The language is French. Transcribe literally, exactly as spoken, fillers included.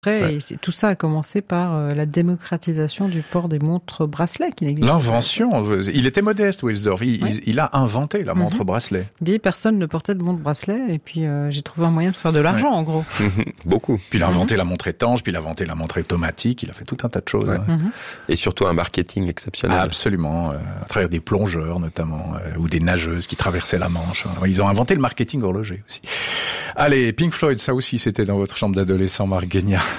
Ouais. Et tout ça a commencé par euh, la démocratisation du port des montres bracelets qui n'existait L'invention, pas. Il était modeste, Wilsdorf. Il, ouais. il, il a inventé la montre mm-hmm. bracelet. Il dit personne ne portait de montre bracelet et puis euh, j'ai trouvé un moyen de faire de l'argent ouais. en gros. Beaucoup. Puis il a inventé mm-hmm. la montre étanche, puis il a inventé la montre automatique. Il a fait tout un tas de choses. Ouais. Ouais. Mm-hmm. Et surtout un marketing exceptionnel. Ah, absolument, euh, à travers des plongeurs notamment euh, ou des nageuses qui traversaient la Manche. Ils ont inventé le marketing horloger aussi. Allez, Pink Floyd, ça aussi c'était dans votre chambre d'adolescent, Marc Guignard.